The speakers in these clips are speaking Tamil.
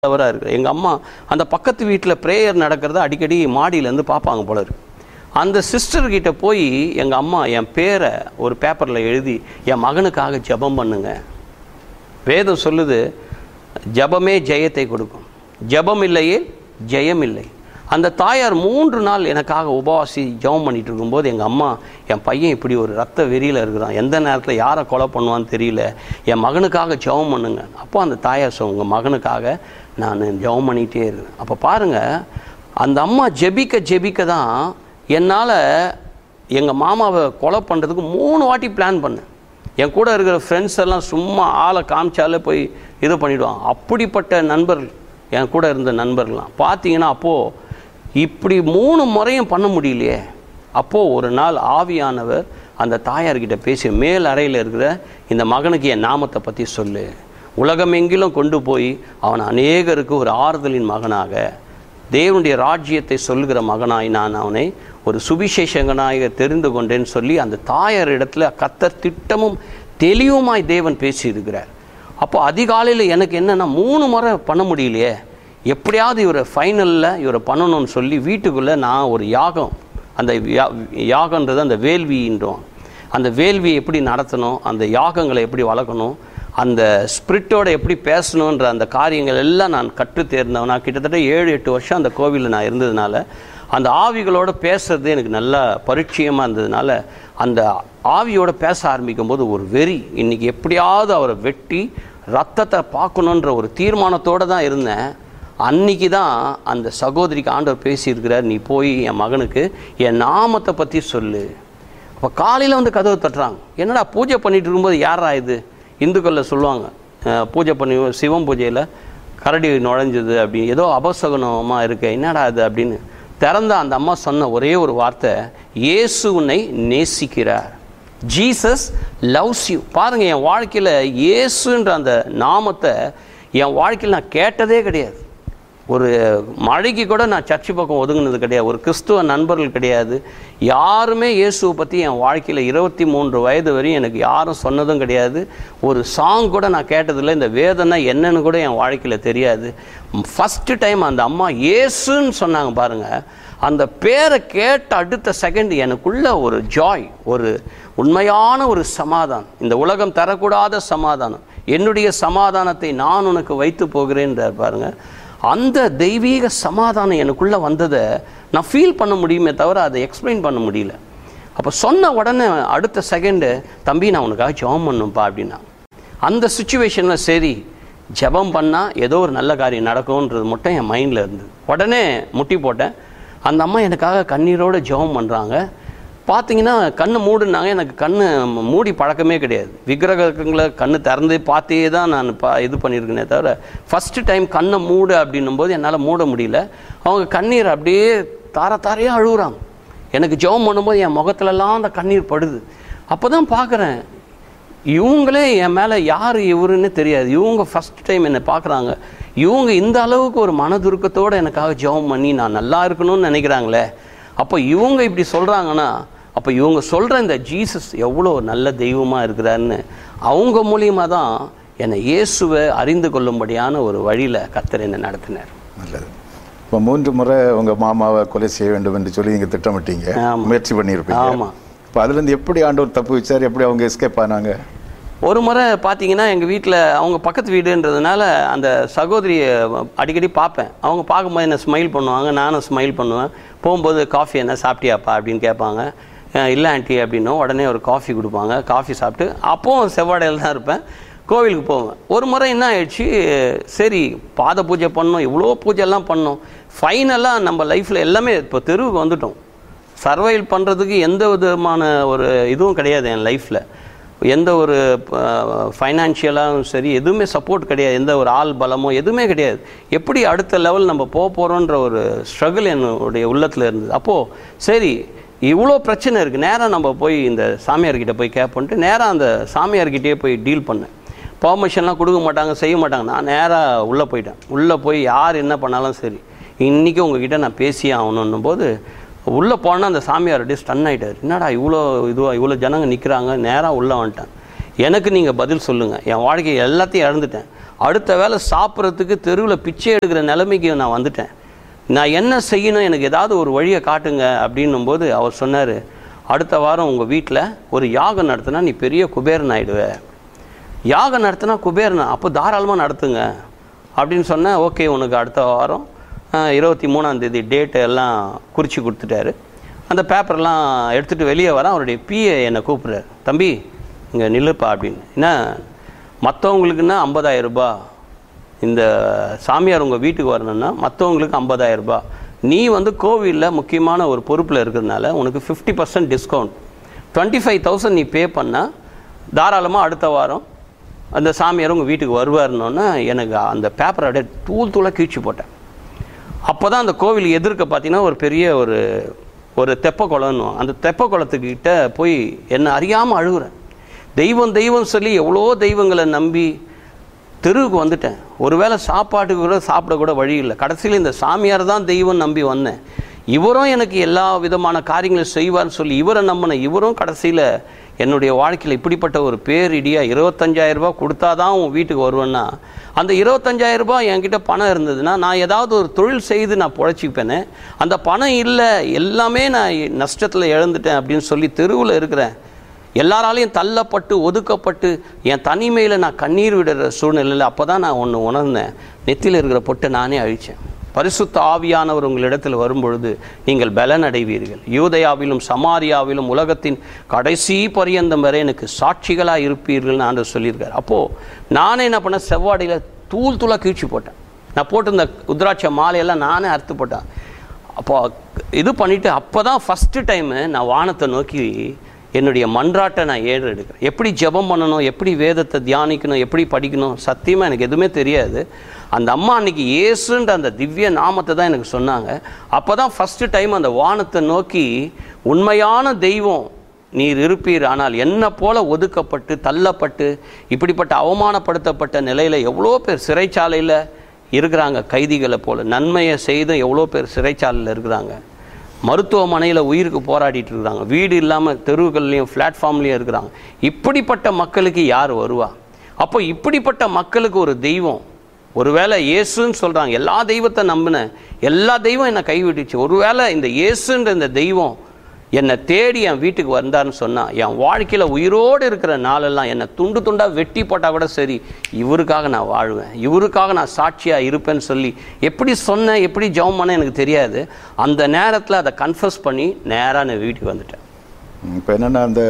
இருக்குது. எங்கள் அம்மா அந்த பக்கத்து வீட்டில் ப்ரேயர் நடக்கிறத அடிக்கடி மாடியிலேருந்து பார்ப்பாங்க போல இருக்கு. அந்த சிஸ்டர்கிட்ட போய் எங்கள் அம்மா என் பேரை ஒரு பேப்பரில் எழுதி என் மகனுக்காக ஜெபம் பண்ணுங்க. வேதம் சொல்லுது, ஜெபமே ஜெயத்தை கொடுக்கும், ஜெபம் இல்லையே ஜெயம் இல்லை. அந்த தாயார் 3 நாள் எனக்காக உபவாசி ஜெபம் பண்ணிட்டு இருக்கும்போது எங்கள் அம்மா, என் பையன் இப்படி ஒரு ரத்த வெறியில் இருக்கிறான், எந்த நேரத்தில் யாரை கொலை பண்ணுவான்னு தெரியல, என் மகனுக்காக ஜெபம் பண்ணுங்க. அப்போ அந்த தாயார் உங்கள் மகனுக்காக நான் ஜெபம் பண்ணிகிட்டே இருக்கேன். அப்போ பாருங்கள், அந்த அம்மா ஜெபிக்க தான் என்னால் எங்கள் மாமாவை கொலை பண்ணுறதுக்கு 3 வாட்டி பிளான் பண்ணேன். என் கூட இருக்கிற ஃப்ரெண்ட்ஸ் எல்லாம் சும்மா ஆளை காமிச்சாலே போய் இது பண்ணிவிடுவாங்க. அப்படிப்பட்ட நண்பர்கள் என் கூட இருந்த நண்பர்கள்லாம் பார்த்தீங்கன்னா, அப்போது இப்படி 3 முறையும் பண்ண முடியலையே. அப்போது ஒரு நாள் ஆவியானவர் அந்த தாயார்கிட்ட பேசி, மேல் அறையில் இருக்கிற இந்த மகனுக்கு என் நாமத்தை பற்றி சொல்லு, உலகமெங்கிலும் கொண்டு போய் அவன் அநேகருக்கு ஒரு ஆறுதலின் மகனாக, தேவனுடைய ராஜ்யத்தை சொல்லுகிற மகனாய் நான் அவனை ஒரு சுவிசேஷகனாக தெரிந்து கொண்டேன்னு சொல்லி அந்த தாயார் இடத்துல கர்த்தர் திட்டமும் தெளிவுமாய் தேவன் பேசியிருக்கிறார். அப்போ அதிகாலையில் எனக்கு என்னென்னா 3 முறை பண்ண முடியலையே, எப்படியாவது இவரை ஃபைனலில் இவரை பண்ணணும்னு சொல்லி வீட்டுக்குள்ளே நான் ஒரு யாகம், அந்த யாகன்றது அந்த வேள்வின்றோம், அந்த வேள்வியை எப்படி நடத்தணும், அந்த யாகங்களை எப்படி வளர்க்கணும், அந்த ஸ்பிரிட்டோடு எப்படி பேசணுன்ற அந்த காரியங்கள் எல்லாம் நான் கற்று தேர்ந்தவன். நான் கிட்டத்தட்ட 7-8 வருஷம் அந்த கோவிலில் நான் இருந்ததுனால அந்த ஆவிகளோடு பேசுறது எனக்கு நல்லா பரிச்சயமாக இருந்ததுனால அந்த ஆவியோடு பேச ஆரம்பிக்கும் போது ஒரு வெறி, இன்றைக்கி எப்படியாவது அவரை வெட்டி ரத்தத்தை பார்க்கணுன்ற ஒரு தீர்மானத்தோடு தான் இருந்தேன். அன்றைக்கி தான் அந்த சகோதரிக்கு ஆண்டவர் பேசியிருக்கிறார், நீ போய் என் மகனுக்கு என் நாமத்தை பற்றி சொல்லு. அப்போ காலையில் வந்து கதவு தட்டுறாங்க. என்னடா பூஜை பண்ணிகிட்டு இருக்கும்போது யாரா இது, இந்துக்களில் சொல்லுவாங்க பூஜை பண்ணி சிவம் பூஜையில் கரடி நுழைஞ்சது அப்படின்னு, ஏதோ அபசகுனமாக இருக்கு, என்னடா இது அப்படின்னு திறந்த அந்த அம்மா சொன்ன ஒரே ஒரு வார்த்தை, இயேசு உன்னை நேசிக்கிறார், ஜீசஸ் லவ்ஸ் யூ. பாருங்கள், என் வாழ்க்கையில் இயேசுன்ற அந்த நாமத்தை என் வாழ்க்கையில் நான் கேட்டதே கிடையாது. ஒரு மழைக்கு கூட நான் சர்ச்சு பக்கம் ஒதுங்கினது கிடையாது, ஒரு கிறிஸ்துவ நண்பர்கள் கிடையாது, யாருமே இயேசுவை பற்றி என் வாழ்க்கையில் 23 வயது வரையும் எனக்கு யாரும் சொன்னதும் கிடையாது. ஒரு சாங் கூட நான் கேட்டதில்லை, இந்த வேதனை என்னன்னு கூட என் வாழ்க்கையில் தெரியாது. ஃபஸ்ட்டு டைம் அந்த அம்மா இயேசுன்னு சொன்னாங்க பாருங்கள், அந்த பேரை கேட்ட அடுத்த செகண்ட் எனக்குள்ள ஒரு ஜாய், ஒரு உண்மையான ஒரு சமாதானம், இந்த உலகம் தரக்கூடாத சமாதானம், என்னுடைய சமாதானத்தை நான் உனக்கு வைத்து போகிறேன்றார் பாருங்கள். அந்த தெய்வீக சமாதானம் எனக்குள்ளே வந்ததை நான் ஃபீல் பண்ண முடியுமே தவிர அதை எக்ஸ்பிளைன் பண்ண முடியல. அப்போ சொன்ன உடனே அடுத்த செகண்டு, தம்பி நான் உனக்காக ஜெபம் பண்ணுப்பா அப்படின்னா, அந்த சுச்சுவேஷனில் சரி ஜெபம் பண்ணால் ஏதோ ஒரு நல்ல காரியம் நடக்கும்ன்றது மட்டும் என் மைண்டில் இருந்தது. உடனே முட்டி போட்டேன். அந்த அம்மா எனக்காக கண்ணீரோடு ஜெபம் பண்ணுறாங்க. பார்த்தீங்கன்னா கண்ணு மூடுனாங்க. எனக்கு கண்ணு மூடி பழக்கமே கிடையாது, விக்கிரகங்களை கண்ணு திறந்து பார்த்தே தான் நான் இது பண்ணியிருக்கேனே தவிர ஃபஸ்ட்டு டைம் கண்ணை மூடு அப்படின்னும் போது என்னால் மூட முடியல. அவங்க கண்ணீர் அப்படியே தாரையாக அழுகுறாங்க. எனக்கு ஜெபம் பண்ணும்போது என் முகத்துலலாம் அந்த கண்ணீர் படுது. அப்போ தான் பார்க்குறேன், இவங்களே என் மேலே யார் இவருன்னு தெரியாது, இவங்க ஃபஸ்ட் டைம் என்னை பார்க்குறாங்க, இவங்க இந்த அளவுக்கு ஒரு மனதுருக்கத்தோடு எனக்காக ஜெபம் பண்ணி நான் நல்லா இருக்கணும்னு நினைக்கிறாங்களே. அப்போ இவங்க இப்படி சொல்கிறாங்கன்னா, அப்போ இவங்க சொல்கிற இந்த ஜீசஸ் எவ்வளோ நல்ல தெய்வமாக இருக்கிறாருன்னு அவங்க மூலியமாக தான் என்னை இயேசுவை அறிந்து கொள்ளும்படியான ஒரு வழியில் கர்த்தர் என்னை நடத்தினார். நல்லது. இப்போ 3 முறை உங்கள் மாமாவை கொலை செய்ய வேண்டும் என்று சொல்லி நீங்கள் திட்டமிட்டீங்க, முயற்சி பண்ணியிருப்பீங்க. ஆமாம். இப்போ அதுலேருந்து எப்படி ஆண்டவர் தப்பு வச்சார், எப்படி அவங்க எஸ்கேப் ஆனாங்க? ஒரு முறை பார்த்தீங்கன்னா எங்கள் வீட்டில், அவங்க பக்கத்து வீடுன்றதுனால அந்த சகோதரியை அடிக்கடி பார்ப்பேன். அவங்க பார்க்கும்போது என்ன ஸ்மைல் பண்ணுவாங்க, நானும் ஸ்மைல் பண்ணுவேன். போகும்போது காஃபி என்ன சாப்பிட்டியாப்பா அப்படின்னு கேட்பாங்க. இல்லை ஆண்டி அப்படின்னும் உடனே ஒரு காஃபி கொடுப்பாங்க. காஃபி சாப்பிட்டு அப்போவும் செவ்வாடையில் தான் இருப்பேன், கோவிலுக்கு போவேன். ஒரு முறை என்ன ஆயிடுச்சு, சரி பாத பூஜை பண்ணோம், இவ்வளோ பூஜைலாம் பண்ணோம், ஃபைனலாக நம்ம லைஃப்பில் எல்லாமே இப்போ தெருவுக்கு வந்துட்டோம். சர்வைவ் பண்ணுறதுக்கு எந்த விதமான ஒரு இதுவும் கிடையாது என் லைஃப்பில், எந்த ஒரு ஃபைனான்ஷியலாகவும் சரி எதுவுமே சப்போர்ட் கிடையாது, எந்த ஒரு ஆள் பலமோ எதுவுமே கிடையாது. எப்படி அடுத்த லெவல் நம்ம போகிறோன்ற ஒரு ஸ்ட்ரகிள் என்னுடைய உள்ளத்தில் இருந்தது. அப்போது சரி இவ்வளோ பிரச்சனை இருக்குது, நேராக நம்ம போய் இந்த சாமியார்கிட்ட போய் கேட்போன்ட்டு நேராக அந்த சாமியார்கிட்டே போய் டீல் பண்ணேன். பர்மிஷன்லாம் கொடுக்க மாட்டாங்க, செய்ய மாட்டாங்க. நான் நேராக உள்ளே போயிட்டேன். உள்ளே போய் யார் என்ன பண்ணாலும் சரி இன்றைக்கி உங்ககிட்ட நான் பேசியே ஆகணுன்னும் போது உள்ளே போனால் அந்த சாமியார் அப்படியே ஸ்டன் ஆகிட்டார். என்னடா இவ்வளோ ஜனங்க நிற்கிறாங்க, நேராக உள்ளே வந்துட்டேன். எனக்கு நீங்கள் பதில் சொல்லுங்கள், என் வாழ்க்கையை எல்லாத்தையும் இழந்துட்டேன், அடுத்த வேளை சாப்பிட்றதுக்கு தெருவில் பிச்சை எடுக்கிற நிலைமைக்கு நான் வந்துட்டேன். நான் என்ன செய்யணும், எனக்கு ஏதாவது ஒரு வழியை காட்டுங்க அப்படின்னும் போது அவர் சொன்னார், அடுத்த வாரம் உங்கள் வீட்டில் ஒரு யாகம் நடத்தினா நீ பெரிய குபேரன் ஆகிடுவ. யாகம் நடத்தினா குபேரன், அப்போ தாராளமாக நடத்துங்க அப்படின்னு சொன்னேன். ஓகே, உனக்கு அடுத்த வாரம் 23ஆம் டேட்டு எல்லாம் குறித்து கொடுத்துட்டாரு. அந்த பேப்பர்லாம் எடுத்துகிட்டு வெளியே வரேன். அவருடைய பிஏ என்னை கூப்பிட்றாரு, தம்பி இங்கே நில்லுப்பா அப்படின்னு. ஏன்னா மற்றவங்களுக்குன்னா 50,000 ரூபாய், இந்த சாமியார் உங்கள் வீட்டுக்கு வரணுன்னா மற்றவங்களுக்கு 50,000 ரூபாய். நீ கோவிலில் முக்கியமான ஒரு பொறுப்பில் இருக்கிறதுனால உனக்கு 50% டிஸ்கவுண்ட், 25,000 நீ பே பண்ணால் தாராளமாக அடுத்த வாரம் அந்த சாமியார் உங்கள் வீட்டுக்கு வருவாருன்னொன்னே எனக்கு அந்த பேப்பரை அப்படியே தூளாக கீழ்ச்சி போட்டேன். அப்போ தான் அந்த கோவில் எதிர்க்க பார்த்தீங்கன்னா ஒரு பெரிய ஒரு தெப்ப குளம்னு, அந்த தெப்ப குளத்துக்கிட்ட போய் என்னை அறியாமல் அழுகுறேன். தெய்வம் தெய்வம் சொல்லி எவ்வளோ தெய்வங்களை நம்பி தெருவுக்கு வந்துட்டேன். ஒருவேளை சாப்பாட்டுக்கு கூட சாப்பிட கூட வழி இல்லை. கடைசியில் இந்த சாமியார் தான் தெய்வம் நம்பி வந்தேன். இவரும் எனக்கு எல்லா விதமான காரியங்களும் செய்வார்னு சொல்லி இவரை நம்பினேன். இவரும் கடைசியில் என்னுடைய வாழ்க்கையில் இப்படிப்பட்ட ஒரு பேரிடியாக 25,000 ரூபாய் கொடுத்தா தான் உன் வீட்டுக்கு வருவேன்னா, அந்த 25,000 ரூபாய் என்கிட்ட பணம் இருந்ததுன்னா நான் ஏதாவது ஒரு தொழில் செய்து நான் பொழைச்சிப்பேனே. அந்த பணம் இல்லை, எல்லாமே நான் நஷ்டத்தில் இழந்துட்டேன் அப்படின்னு சொல்லி தெருவில் இருக்கிறேன். எல்லாராலையும் தள்ளப்பட்டு ஒதுக்கப்பட்டு என் தனிமையில் நான் கண்ணீர் விடுற சூழ்நிலையில் அப்போ தான் நான் ஒன்று உணர்ந்தேன், நெத்தியில் இருக்கிற பொட்டை நானே அழித்தேன். பரிசுத்த ஆவியானவர் உங்களிடத்தில் வரும்பொழுது நீங்கள் பலன் அடைவீர்கள். யூதயாவிலும் சமாரியாவிலும் உலகத்தின் கடைசி பரியந்தம் வரை எனக்கு சாட்சிகளாக இருப்பீர்கள்னு ஆண்டவர் சொல்லியிருக்கார். அப்போது நானே என்ன பண்ணேன், செவ்வாடியில் தூளாக கீழ்ச்சி போட்டேன். நான் போட்டு இந்த உத்ராட்ச மாலையெல்லாம் நானே அறுத்து போட்டேன். அப்போ இது பண்ணிவிட்டு அப்போ தான் ஃபஸ்ட்டு டைமு நான் வானத்தை நோக்கி என்னுடைய மன்றாட்டை நான் எடுக்கிறேன். எப்படி ஜெபம் பண்ணணும், எப்படி வேதத்தை தியானிக்கணும், எப்படி படிக்கணும், சத்தியமாக எனக்கு எதுவுமே தெரியாது. அந்த அம்மா அன்றைக்கி இயேசுன்ற அந்த திவ்ய நாமத்தை தான் எனக்கு சொன்னாங்க. அப்போ தான் ஃபஸ்ட்டு டைம் அந்த வானத்தை நோக்கி, உண்மையான தெய்வம் நீர் இருப்பீர், ஆனால் என்ன போல ஒதுக்கப்பட்டு தள்ளப்பட்டு இப்படிப்பட்ட அவமானப்படுத்தப்பட்ட நிலையில் எவ்வளோ பேர் சிறைச்சாலையில் இருக்கிறாங்க, கைதிகளை போல். நன்மையை செய்து எவ்வளோ பேர் சிறைச்சாலையில் இருக்கிறாங்க, மருத்துவமனையில் உயிருக்கு போராடிட்டு இருக்கிறாங்க, வீடு இல்லாமல் தெருவுகள்லையும் பிளாட்ஃபார்ம்லேயும் இருக்கிறாங்க. இப்படிப்பட்ட மக்களுக்கு யார் வருவா? அப்போ இப்படிப்பட்ட மக்களுக்கு ஒரு தெய்வம், ஒருவேளை இயேசுன்னு சொல்கிறாங்க, எல்லா தெய்வத்தை நம்பினேன், எல்லா தெய்வம் என்னை கைவிட்டுச்சு. ஒருவேளை இந்த இயேசுன்ற இந்த தெய்வம் என்னை தேடி என் வீட்டுக்கு வந்தார்னு சொன்னால், என் வாழ்க்கையில் உயிரோடு இருக்கிற நாளெல்லாம் என்னை துண்டு துண்டாக வெட்டி போட்டால் கூட சரி, இவருக்காக நான் வாழ்வேன், இவருக்காக நான் சாட்சியாக இருப்பேன்னு சொல்லி எப்படி சொன்னேன், எப்படி ஜெபம் பண்ணேன் எனக்கு தெரியாது. அந்த நேரத்தில் அதை கன்ஃபஸ் பண்ணி நேராக நான் வீட்டுக்கு வந்துட்டேன். இப்போ என்னென்னா, அந்த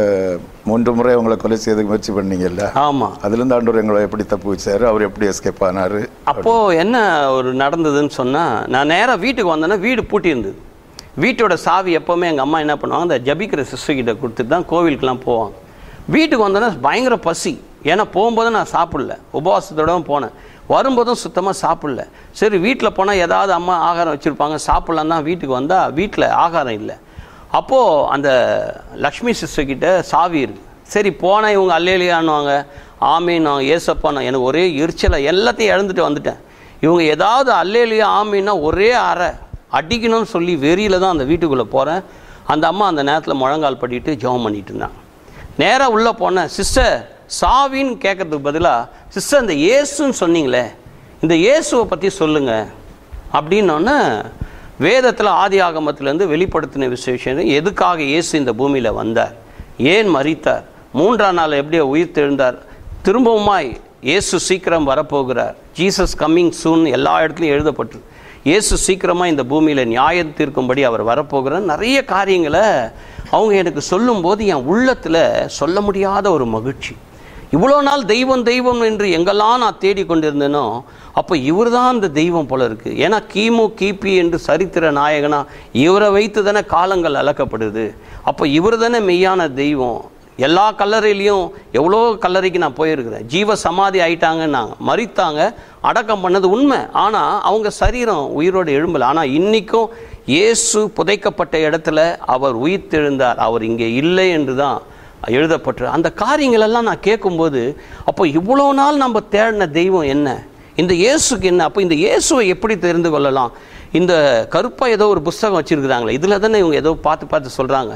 3 முறை உங்களை கொலை செய்யறதுக்கு முயற்சி பண்ணீங்கல்ல? ஆமாம். அதுலேருந்து ஆண்டவர் எங்களை எப்படி தப்பு வச்சாரு, அவர் எப்படி எஸ்கேப் ஆனார்? அப்போது என்ன ஒரு நடந்ததுன்னு சொன்னால், நான் நேராக வீட்டுக்கு வந்தேன்னா வீடு பூட்டி இருந்தது. வீட்டோட சாவி எப்போவுமே எங்கள் அம்மா என்ன பண்ணுவாங்க, அந்த ஜபிக்கிற சிஸ்டர்கிட்ட கொடுத்துட்டு தான் கோவிலுக்கெலாம் போவாங்க. வீட்டுக்கு வந்தோன்னா பயங்கர பசி, ஏன்னா போகும்போது நான் சாப்பிடல, உபவாசத்தோடவும் போனேன், வரும்போதும் சுத்தமாக சாப்பிடல. சரி வீட்டில் போனால் ஏதாவது அம்மா ஆகாரம் வச்சுருப்பாங்க, சாப்பிட்லாம் தான் வீட்டுக்கு வந்தால் வீட்டில் ஆகாரம் இல்லை. அப்போது அந்த லக்ஷ்மி சிஸ்டர்கிட்ட சாவி இருக்குது. சரி போனால் இவங்க அல்லேலியான்னுவாங்க, ஆமீன் ஏசப்பான்னு, எனக்கு ஒரே எரிச்சலை, எல்லாத்தையும் இழந்துட்டு வந்துட்டேன். இவங்க ஏதாவது அல்லேலியா ஆமீன்னா ஒரே அறை அடிக்கணும்னு சொல்லி வெறியில் தான் அந்த வீட்டுக்குள்ளே போகிறேன். அந்த அம்மா அந்த நேரத்தில் முழங்கால் படிட்டு ஜெபம் பண்ணிட்டு இருந்தாங்க. நேராக உள்ளே போனேன். சிஸ்டர் சாவின்னு கேட்குறதுக்கு பதிலாக, சிஸ்டர் இந்த இயேசுன்னு சொன்னீங்களே, இந்த இயேசுவை பற்றி சொல்லுங்கள் அப்படின்னோடனே, வேதத்தில் ஆதி ஆகமத்திலேருந்து வெளிப்படுத்தின விசேஷம், எதுக்காக இயேசு இந்த பூமியில் வந்தார், ஏன் மரித்தார், 3ஆம் நாள் எப்படியோ உயிர் தெழுந்தார், திரும்பவுமாய் இயேசு சீக்கிரம் வரப்போகிறார், ஜீசஸ் கம்மிங் சூன் எல்லா இடத்துலையும் எழுதப்பட்டு, இயேசு சீக்கிரமாக இந்த பூமியில் நியாயம் தீர்க்கும்படி அவர் வரப்போகிறார். நிறைய காரியங்களை அவங்க எனக்கு சொல்லும்போது என் உள்ளத்தில் சொல்ல முடியாத ஒரு மகிழ்ச்சி. இவ்வளோ நாள் தெய்வம் தெய்வம் என்று எங்கெல்லாம் நான் தேடி கொண்டிருந்தேனோ, அப்போ இவர் தான் இந்த தெய்வம் போல இருக்குது. ஏன்னா கிமு கிபி என்று சரித்திர நாயகனா இவரை வைத்து தானே காலங்கள் அளக்கப்படுது. அப்போ இவர் தானே மெய்யான தெய்வம். எல்லா கல்லறையிலையும் எவ்வளோ கல்லறைக்கு நான் போயிருக்கிறேன். ஜீவ சமாதி ஆயிட்டாங்கன்னாங்க, மரித்தாங்க, அடக்கம் பண்ணது உண்மை. ஆனால் அவங்க சரீரம் உயிரோடு எழும்பலை. ஆனால் இன்றைக்கும் இயேசு புதைக்கப்பட்ட இடத்துல அவர் உயிர்த்தெழுந்தார், அவர் இங்கே இல்லை என்று தான் எழுதப்பட்டு. அந்த காரியங்களெல்லாம் நான் கேட்கும்போது, அப்போ இவ்வளோ நாள் நம்ம தேடின தெய்வம் என்ன, இந்த இயேசுக்கு என்ன, அப்போ இந்த இயேசுவை எப்படி தெரிந்து கொள்ளலாம்? இந்த கருப்பாக ஏதோ ஒரு புஸ்தகம் வச்சுருக்குறாங்களே, இதில் தானே இவங்க ஏதோ பார்த்து சொல்கிறாங்க.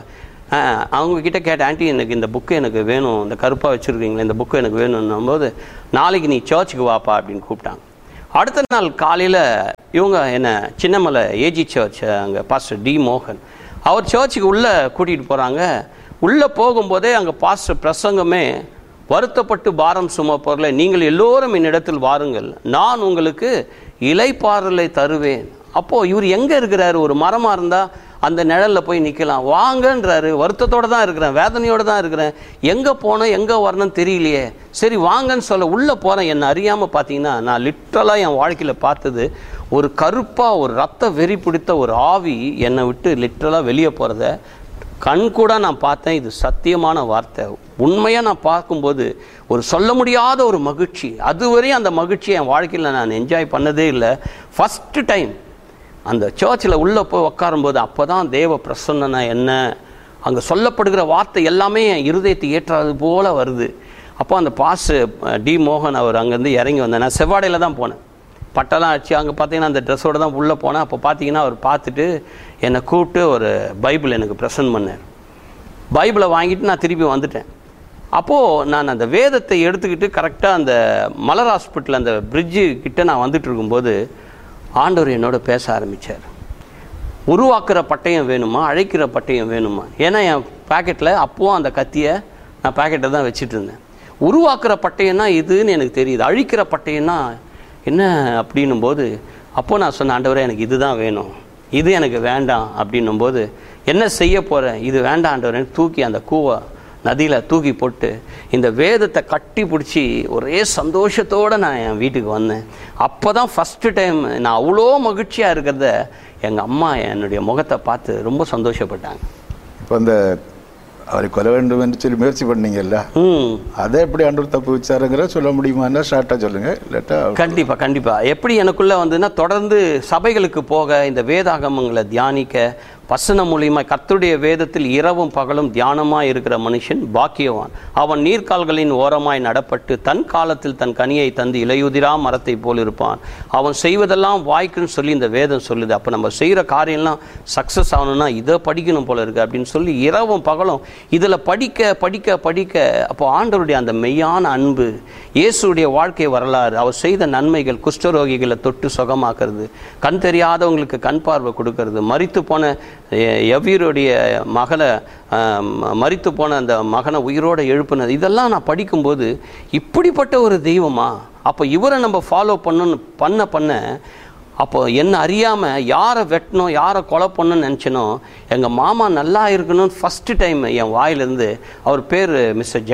அவங்கக்கிட்ட கேட்டேன், ஆண்டி எனக்கு இந்த புக்கு எனக்கு வேணும், இந்த கருப்பாக வச்சுருக்கீங்களே இந்த புக்கு எனக்கு வேணும்னும் போது, நாளைக்கு நீ சர்ச்சுக்கு வாப்பா அப்படின்னு கூப்பிட்டாங்க. அடுத்த நாள் காலையில் இவங்க என்ன சின்னமலை ஏஜி சர்ச் அங்கே பாஸ்டர் டி மோகன் அவர் சர்ச்சுக்கு உள்ளே கூட்டிகிட்டு போகிறாங்க. உள்ளே போகும்போதே அங்கே பாஸ்டர் பிரசங்கமே, வருத்தப்பட்டு பாரம் சுமப்பவர்களே நீங்கள் எல்லோரும் என்னிடத்தில் வாருங்கள், நான் உங்களுக்கு இளைப்பாறுதலை தருவேன். அப்போது இவர் எங்கே இருக்கிறாரு? ஒரு மரமாக இருந்தால் அந்த நிழலில் போய் நிற்கலாம், வாங்கன்றாரு. வருத்தத்தோடு தான் இருக்கிறேன், வேதனையோடு தான் இருக்கிறேன், எங்கே போனேன் எங்கே வரணும்னு தெரியலையே, சரி வாங்கன்னு சொல்ல உள்ளே போகிறேன். என்னை அறியாமல் பார்த்தீங்கன்னா நான் லிட்ரலாக என் வாழ்க்கையில் பார்த்தது ஒரு கருப்பாக ஒரு ரத்த வெறி பிடித்த ஒரு ஆவி என்னை விட்டு லிட்ரலாக வெளியே போகிறத கண் கூட நான் பார்த்தேன். இது சத்தியமான வார்த்தை. உண்மையாக நான் பார்க்கும்போது ஒரு சொல்ல முடியாத ஒரு மகிழ்ச்சி. அதுவரையும் அந்த மகிழ்ச்சியை என் வாழ்க்கையில் நான் என்ஜாய் பண்ணதே இல்லை. ஃபஸ்ட்டு டைம் அந்த சர்ச்சில் உள்ளே போய் உட்காரும்போது அப்போ தான் தேவ பிரசன்னா என்ன, அங்கே சொல்லப்படுகிற வார்த்தை எல்லாமே என் இருதயத்தை ஏற்றாது போல் வருது. அப்போ அந்த பாஸ்டர் டி மோகன் அவர் அங்கேருந்து இறங்கி வந்தேன். நான் செவ்வாடையில் தான் போனேன், பட்டெல்லாம் அடிச்சு அங்கே பார்த்தீங்கன்னா அந்த ட்ரெஸ்ஸோடு தான் உள்ளே போனேன். அப்போ பார்த்தீங்கன்னா அவர் பார்த்துட்டு என்னை கூப்பிட்டு ஒரு பைபிள் எனக்கு ப்ரெசன்ட் பண்ணார். பைபிளை வாங்கிட்டு நான் திருப்பி வந்துட்டேன். அப்போது நான் அந்த வேதத்தை எடுத்துக்கிட்டு கரெக்டாக அந்த மலர் ஹாஸ்பிட்டல் அந்த பிரிட்ஜு கிட்டே நான் வந்துட்டு இருக்கும்போது ஆண்டவர் என்னோட பேச ஆரம்பித்தார். உருவாக்குற பட்டயம் வேணுமா, அழைக்கிற பட்டயம் வேணுமா? ஏன்னா என் பேக்கெட்டில் அப்போவும் அந்த கத்தியை நான் பேக்கெட்டை தான் வச்சுட்டு இருந்தேன். உருவாக்குற பட்டயம்னா இதுன்னு எனக்கு தெரியுது, அழிக்கிற பட்டயம்னா என்ன அப்படின்னும் போது அப்போது நான் சொன்னேன், ஆண்டவரே எனக்கு இது தான் வேணும், இது எனக்கு வேண்டாம் அப்படின்னும் போது என்ன செய்ய போகிறேன், இது வேண்டாம் ஆண்டவரே தூக்கி அந்த கூவை நதியில் தூக்கி போட்டு இந்த வேதத்தை கட்டி பிடிச்சி ஒரே சந்தோஷத்தோடு நான் என் வீட்டுக்கு வந்தேன். அப்போ தான் ஃபஸ்ட்டு டைம் நான் அவ்வளோ மகிழ்ச்சியாக இருக்கிறத எங்கள் அம்மா என்னுடைய முகத்தை பார்த்து ரொம்ப சந்தோஷப்பட்டாங்க. இப்போ அந்த அவரை கொலை வேண்டும் என்று சொல்லி முயற்சி பண்ணீங்கல்ல, அதை எப்படி ஆண்டவர் தப்பு வச்சாருங்கிற சொல்ல முடியுமான்னா ஷார்ட்டாக சொல்லுங்கள். இல்லாட்டா கண்டிப்பாக எப்படி எனக்குள்ளே வந்துன்னா தொடர்ந்து சபைகளுக்கு போக, இந்த வேதாகமங்களை தியானிக்க, வசனம் மூலியமா கர்த்தருடைய வேதத்தில் இரவும் பகலும் தியானமாய் இருக்கிற மனுஷன் பாக்கியவான். அவன் நீர்க்கால்களின் ஓரமாய் நடப்பட்டு தன் காலத்தில் தன் கனியை தந்து இலையுதிரா மரத்தை போல் இருப்பான். அவன் செய்வதெல்லாம் வாய்க்குன்னு சொல்லி இந்த வேதம் சொல்லுது. அப்போ நம்ம செய்கிற காரியம்லாம் சக்ஸஸ் ஆகணும்னா இதை படிக்கணும் போல இருக்குது அப்படின்னு சொல்லி இரவும் பகலும் இதில் படிக்க படிக்க படிக்க அப்போ ஆண்டவருடைய அந்த மெய்யான அன்பு, இயேசுடைய வாழ்க்கை வரலாறு, அவர் செய்த நன்மைகள், குஷ்டரோகிகளை தொட்டு சுகமாக்குறது, கண் தெரியாதவங்களுக்கு கண் பார்வை கொடுக்கறது, மரித்து போன எவ்வீருடைய மகளை மரித்து போன அந்த மகனை உயிரோடு எழுப்புனது, இதெல்லாம் நான் படிக்கும்போது இப்படிப்பட்ட ஒரு தெய்வமா? அப்போ இவரை நம்ம ஃபாலோ பண்ண அப்போ என்ன அறியாமல் யாரை வெட்டணும், யாரை கொலை பண்ணணும்னு நினச்சினோ, எங்கள் மாமா நல்லா இருக்கணும்னு ஃபஸ்ட்டு டைம் என் வாயிலிருந்து, அவர் பேர் மிஸ்டர்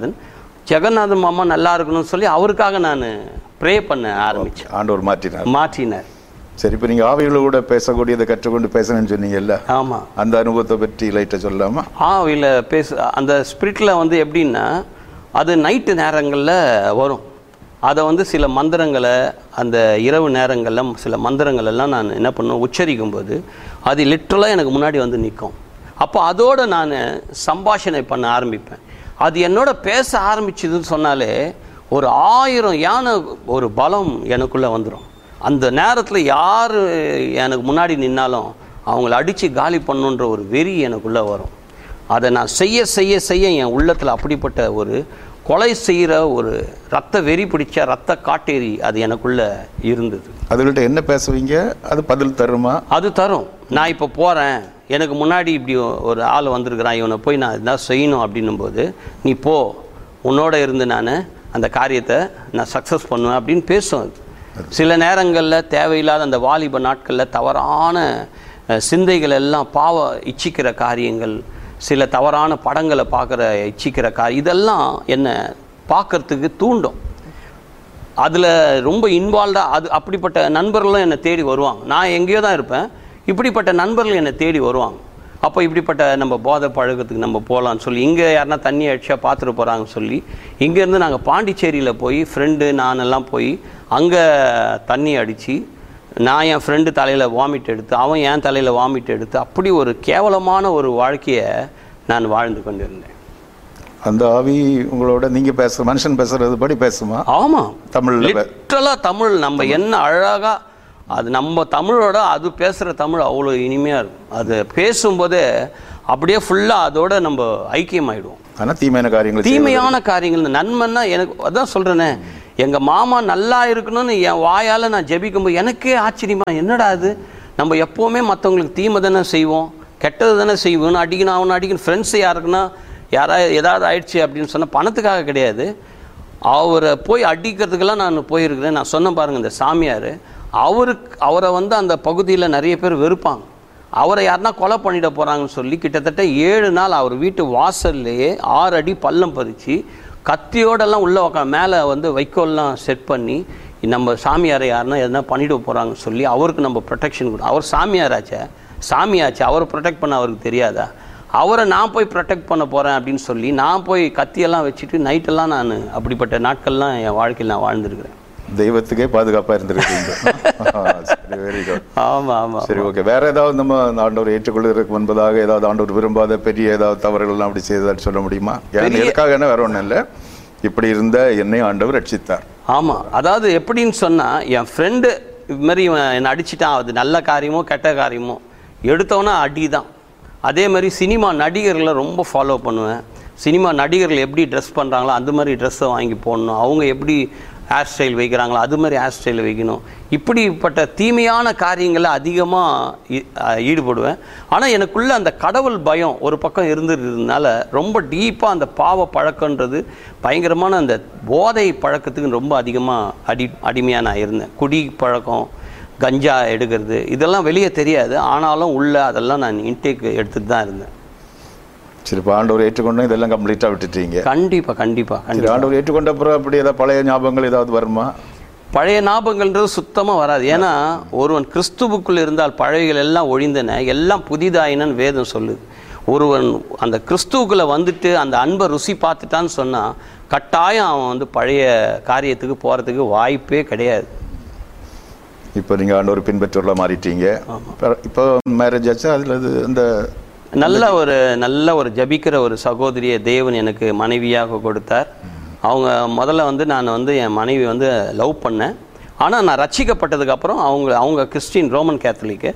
ஜெகநாதன் மாமா நல்லா இருக்கணும்னு சொல்லி அவருக்காக நான் ப்ரே பண்ண ஆரம்பித்தேன். ஆண்டவர் மாற்றினார். சரி, இப்போ நீங்கள் ஆவிகளை கூட பேசக்கூடியதை கற்றுக்கொண்டு பேசணும்னு சொன்னீங்கல்ல? ஆமாம். அந்த அனுபவத்தை பற்றி லைட்டாக சொல்லலாமா? ஆவியில் அந்த ஸ்பிரிட்டில் வந்து எப்படின்னா அது நைட்டு நேரங்களில் வரும். அதை சில மந்திரங்களை அந்த இரவு நேரங்களில் சில மந்திரங்கள் எல்லாம் நான் என்ன பண்ணுவேன், உச்சரிக்கும்போது அது லிட்ரலாக எனக்கு முன்னாடி வந்து நிற்கும். அப்போ அதோடு நான் சம்பாஷணை பண்ண ஆரம்பிப்பேன். அது என்னோட பேச ஆரம்பிச்சதுன்னு சொன்னாலே ஒரு 1000 யானை ஒரு பலம் எனக்குள்ளே வந்துடும். அந்த நேரத்தில் யார் எனக்கு முன்னாடி நின்னாலும் அவங்கள அடித்து காலி பண்ணுன்ற ஒரு வெறி எனக்குள்ளே வரும். அதை நான் செய்ய செய்ய செய்ய என் உள்ளத்தில் அப்படிப்பட்ட ஒரு கொலை செய்கிற ஒரு ரத்த வெறி பிடிச்ச ரத்த காட்டேரி அது எனக்குள்ளே இருந்தது. அதுகிட்ட என்ன பேசுவீங்க? அது பதில் தருமா? அது தரும். நான் இப்போ போகிறேன், எனக்கு முன்னாடி இப்படி ஒரு ஆள் வந்திருக்கிறான், இவனை போய் நான் இதான் செய்யணும் அப்படின்னும் போது, நீ போ, உன்னோட இருந்து நான் அந்த காரியத்தை நான் சக்ஸஸ் பண்ணுவேன் அப்படின்னு பேசும். சில நேரங்களில் தேவையில்லாத அந்த வாலிப நாட்களில் தவறான சிந்தைகள் எல்லாம், பாவ இச்சிக்கிற காரியங்கள், சில தவறான படங்களை பார்க்குற இச்சிக்கிற இதெல்லாம் என்னை பார்க்கறதுக்கு தூண்டும். அதில் ரொம்ப இன்வால்வ்டாக அது அப்படிப்பட்ட நண்பர்களும் என்னை தேடி வருவாங்க. நான் எங்கேயோ தான் இருப்பேன், இப்படிப்பட்ட நண்பர்கள் என்னை தேடி வருவாங்க. அப்போ இப்படிப்பட்ட நம்ம போதை பழக்கத்துக்கு நம்ம போகலான்னு சொல்லி, இங்கே யாருன்னா தண்ணி அடிச்சா பார்த்துட்டு போகிறாங்கன்னு சொல்லி இங்கேருந்து நாங்கள் பாண்டிச்சேரியில் போய் ஃப்ரெண்டு நானெல்லாம் போய் அங்கே தண்ணி அடித்து, நான் என் ஃப்ரெண்டு தலையில் வாமிட் எடுத்து, அவன் என் தலையில் வாமிட் எடுத்து, அப்படி ஒரு கேவலமான ஒரு வாழ்க்கையை நான் வாழ்ந்து கொண்டிருந்தேன். அந்த ஆவி உங்களோட நீங்கள் மனுஷன் பேசுறது படி பேசுமா? ஆமாம், தமிழ் லிட்டரலாக தமிழ் நம்ம என்ன அழகாக அது நம்ம தமிழோட அது பேசுகிற தமிழ் அவ்வளோ இனிமையாக இருக்கும். அது பேசும்போதே அப்படியே ஃபுல்லாக அதோட நம்ம ஐக்கியமாயிடுவோம். ஆனால் தீமையான காரியங்கள் நன்மைன்னா எனக்கு அதான் சொல்கிறேனே, எங்கள் மாமா நல்லா இருக்கணும்னு என் வாயால் நான் ஜெபிக்கும்போது எனக்கே ஆச்சரியமா, என்னடா அது, நம்ம எப்போவுமே மற்றவங்களுக்கு தீமை தானே செய்வோம், கெட்டது தானே செய்வோம், அடிக்கணும் அவனை அடிக்கணும். ஃப்ரெண்ட்ஸு யாருக்குன்னா ஏதாவது ஆயிடுச்சு அப்படின்னு சொன்னால் பணத்துக்காக கிடையாது, அவரை போய் அடிக்கிறதுக்கெல்லாம் நான் போயிருக்கிறேன். நான் சொன்ன பாருங்கள், இந்த சாமியார் அவரை அந்த பகுதியில் நிறைய பேர் வெறுப்பாங்க. அவரை யாருன்னா கொலை பண்ணிட போகிறாங்கன்னு சொல்லி கிட்டத்தட்ட 7 நாள் அவர் வீட்டு வாசல்லையே 6 அடி பள்ளம் பறித்து கத்தியோடெல்லாம் உள்ளே மேலே வைக்கோல்லாம் செட் பண்ணி நம்ம சாமியாரை யாருன்னா எதனா பண்ணிட போகிறாங்கன்னு சொல்லி அவருக்கு நம்ம ப்ரொடெக்ஷன் கொடுக்கும். அவர் சாமியாச்சு, அவரை ப்ரொடெக்ட் பண்ண அவருக்கு தெரியாதா? அவரை நான் போய் ப்ரொடெக்ட் பண்ண போகிறேன் அப்படின்னு சொல்லி நான் போய் கத்தியெல்லாம் வச்சுட்டு நைட்டெல்லாம் நான் அப்படிப்பட்ட நாட்கள்லாம் என் வாழ்க்கையில் நான் வாழ்ந்துருக்கிறேன். தெய்வத்துக்கே பாதுகாப்பாக இருந்திருக்கீங்க. Very good. ஆமாம். சரி, ஓகே. வேற ஏதாவது நம்ம ஆண்டவர் ஏற்றுக்கொள்வதற்கு முன்பதாக ஏதாவது ஆண்டவர் விரும்பாத பெரிய ஏதாவது தவறுகள்லாம் அப்படி செய்ததான்னு சொல்ல முடியுமா? எதுக்காக வேற ஒன்றும் இல்லை, இப்படி இருந்த என்னை ஆண்டவர் ரட்சித்தார். ஆமாம், அதாவது எப்படின்னு சொன்னால், என் ஃப்ரெண்டு இது மாதிரி என்னை அடிச்சிட்டான், அது நல்ல காரியமோ கெட்ட காரியமோ எடுத்தவொன்னே அடி தான். அதே மாதிரி சினிமா நடிகர்களை ரொம்ப ஃபாலோ பண்ணுவேன். சினிமா நடிகர்கள் எப்படி ட்ரெஸ் பண்ணுறாங்களோ அந்த மாதிரி ட்ரெஸ்ஸை வாங்கி போடணும், அவங்க எப்படி ஹேர் ஸ்டைல் வைக்கிறாங்களோ அது மாதிரி ஹேர் ஸ்டைல் வைக்கணும். இப்படிப்பட்ட தீமையான காரியங்களில் அதிகமாக ஈடுபடுவேன். ஆனால் எனக்குள்ளே அந்த கடவுள் பயம் ஒரு பக்கம் இருந்ததுனால ரொம்ப டீப்பாக அந்த பாவ பழக்கன்றது பயங்கரமான அந்த போதை பழக்கத்துக்கு ரொம்ப அதிகமாக அடிமையாக நான் இருந்தேன். குடி பழக்கம், கஞ்சா எடுக்கிறது, இதெல்லாம் வெளியே தெரியாது, ஆனாலும் உள்ள அதெல்லாம் நான் இன்டேக் எடுத்துகிட்டு தான் இருந்தேன். சரி, இப்போ ஆண்டவர் ஏற்றுக்கொண்டு இதெல்லாம் கம்ப்ளீட்டாக விட்டுட்டீங்க? கண்டிப்பாக. ஆண்டவர் ஏற்றுக்கொண்ட அப்புறம் அப்படி ஏதாவது பழைய ஞாபகங்கள் ஏதாவது வருமா? பழைய ஞாபகங்கள்ன்றது சுத்தமாக வராது. ஏன்னா ஒருவன் கிறிஸ்துவுக்குள் இருந்தால் பழையகள் எல்லாம் ஒழிந்தன, எல்லாம் புதிதாயினன்னு வேதம் சொல்லுது. ஒருவன் அந்த கிறிஸ்துவுக்குள்ளே வந்துட்டு அந்த அன்பை ருசி பார்த்துட்டான்னு சொன்னால் கட்டாயம் அவன் பழைய காரியத்துக்கு போகிறதுக்கு வாய்ப்பே கிடையாது. இப்போ நீங்கள் ஆண்டவர் பின்பற்றவர்களாக மாறிட்டீங்க. இப்போ மேரேஜ் ஆச்சு, அதில் அந்த நல்ல ஒரு ஜபிக்கிற ஒரு சகோதரியை தேவன் எனக்கு மனைவியாக கொடுத்தார். அவங்க முதல்ல நான் என் மனைவி லவ் பண்ணேன். ஆனால் நான் ரட்சிக்கப்பட்டதுக்கப்புறம் அவங்க கிறிஸ்டின் ரோமன் கேத்தலிக்கு.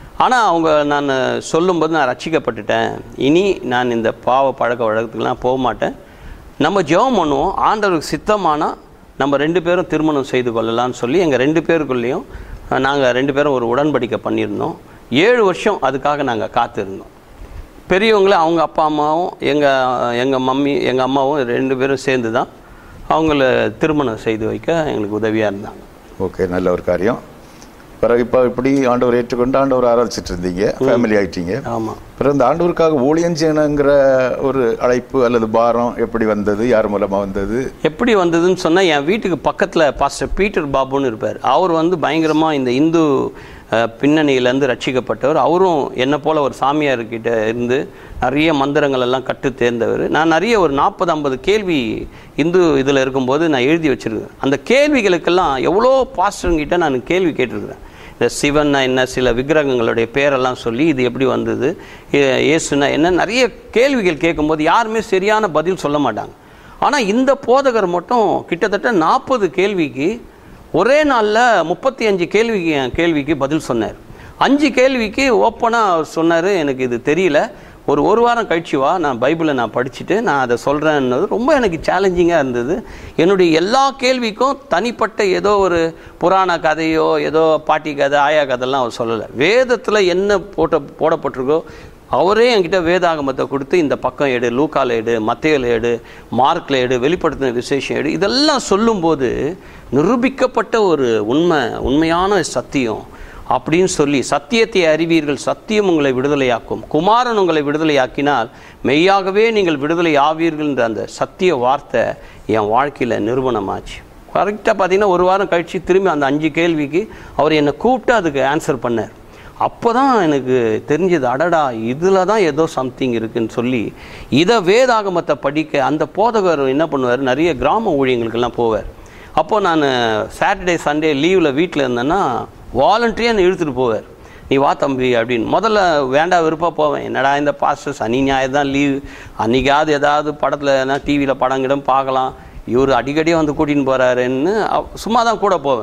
ஆனால் நான் சொல்லும்போது நான் ரட்சிக்கப்பட்டுட்டேன், இனி நான் இந்த பாவ பழக்க வழக்கத்துக்கெலாம் போக மாட்டேன், நம்ம ஜெபம் பண்ணுவோம், ஆண்டவருக்கு சித்தமானால் நம்ம 2 பேரும் திருமணம் செய்து கொள்ளலான்னு சொல்லி எங்கள் 2 பேருக்குள்ளேயும் நாங்கள் 2 பேரும் ஒரு உடன்படிக்கை பண்ணியிருந்தோம். 7 வருஷம் அதுக்காக நாங்கள் காத்திருந்தோம். பெரியவங்களே அவங்க அப்பா அம்மாவும் எங்கள் மம்மி எங்கள் அம்மாவும் 2 பேரும் சேர்ந்து தான் அவங்கள திருமணம் செய்து வைக்க எங்களுக்கு உதவியாக இருந்தாங்க. ஓகே, நல்ல ஒரு காரியம். பிறகு இப்போ இப்படி ஆண்டவர் ஏற்றுக்கொண்டு ஆண்டவர் ஆராய்ச்சிட்டு இருந்தீங்க, ஃபேமிலி ஆகிட்டீங்க. ஆமாம். பிறகு இந்த ஆண்டவருக்காக ஊழியம் செய்யணுங்கிற ஒரு அழைப்பு அல்லது பாரம் எப்படி வந்தது, யார் மூலமாக வந்தது? எப்படி வந்ததுன்னு சொன்னால், என் வீட்டுக்கு பக்கத்தில் பாஸ்டர் பீட்டர் பாபுன்னு இருப்பார். அவர் பயங்கரமாக இந்த இந்து பின்னணியிலேருந்து ரட்சிக்கப்பட்டவர். அவரும் என்னை போல் ஒரு சாமியார்கிட்ட இருந்து நிறைய மந்திரங்கள் எல்லாம் கற்று தேர்ந்தவர். நான் நிறைய ஒரு 40-50 கேள்வி இந்து இதில் இருக்கும்போது நான் எழுதி வச்சுருக்கேன். அந்த கேள்விகளுக்கெல்லாம் எவ்வளோ பாஸ்டர்கிட்ட நான் கேள்வி கேட்டிருக்கிறேன். இந்த சிவன்னா என்ன, சில விக்கிரகங்களுடைய பேரெல்லாம் சொல்லி இது எப்படி வந்தது, இயேசுனா என்ன, நிறைய கேள்விகள் கேட்கும்போது யாருமே சரியான பதில் சொல்ல மாட்டாங்க. ஆனால் இந்த போதகர் மட்டும் கிட்டத்தட்ட 40 கேள்விக்கு ஒரே நாளில் 35 கேள்விக்கு பதில் சொன்னார். 5 கேள்விக்கு ஓப்பனாக அவர் சொன்னார், எனக்கு இது தெரியல, ஒரு வாரம் கழிச்சு வா, நான் பைபிளை நான் படிச்சுட்டு நான் அதை சொல்கிறேன்னது ரொம்ப எனக்கு சேலஞ்சிங்காக இருந்தது. என்னுடைய எல்லா கேள்விக்கும் தனிப்பட்ட ஏதோ ஒரு புராண கதையோ ஏதோ பாட்டி கதை ஆயா கதைலாம் அவர் சொல்லலை. வேதத்தில் என்ன போடப்பட்டிருக்கோ அவரே என்கிட்ட வேதாகமத்தை கொடுத்து இந்த பக்கம் எடு, லூக்கால எடு, மத்தேயுல எடு, மார்க்கில் எடு, வெளிப்படுத்தின விசேஷம் எடு, இதெல்லாம் சொல்லும்போது நிரூபிக்கப்பட்ட ஒரு உண்மையான சத்தியம் அப்படின்னு சொல்லி, சத்தியத்தை அறிவீர்கள், சத்தியம் உங்களை விடுதலையாக்கும், குமாரன் உங்களை விடுதலையாக்கினால் மெய்யாகவே நீங்கள் விடுதலை ஆவீர்கள்ன்ற அந்த சத்திய வார்த்தை என் வாழ்க்கையில் நிரூபணமாச்சு. கரெக்டாக பார்த்தீங்கன்னா ஒரு வாரம் கழித்து திரும்பி அந்த 5 கேள்விக்கு அவர் என்னை கூப்பிட்டு அதுக்கு ஆன்சர் பண்ணார். அப்போ தான் எனக்கு தெரிஞ்சது, அடடா இதில் தான் ஏதோ சம்திங் இருக்குதுன்னு சொல்லி இதை வேதாகமத்தை படிக்க அந்த போதகர் என்ன பண்ணுவார், நிறைய கிராம ஊழியங்களுக்கெல்லாம் போவார். அப்போது நான் சாட்டர்டே சண்டே லீவில் வீட்டில் இருந்தேன்னா வாலண்டரியாக இழுத்துட்டு போவார், நீ வா தம்பி அப்படின்னு. முதல்ல வேண்டாம் விருப்பம் போவேன், என்னடா இந்த பாஸ்டர் சனி ஞாயிறு தான் லீவு, அன்றைக்காவது ஏதாவது படத்தில் டிவியில் படம் கிடம் பார்க்கலாம், இவர் அடிக்கடியாக கூட்டின்னு போகிறாருன்னு சும்மா தான் கூட போவேன்.